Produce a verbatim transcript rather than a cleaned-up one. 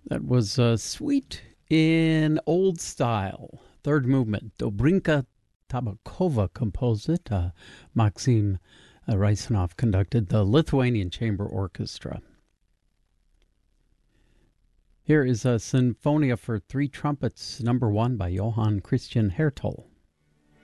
That was uh, Suite in Old Style, third movement. Dobrinka Tabakova composed it. Uh, Maxim uh, Raisinov conducted the Lithuanian Chamber Orchestra. Here is a Sinfonia for Three Trumpets, number one by Johann Christian Hertel.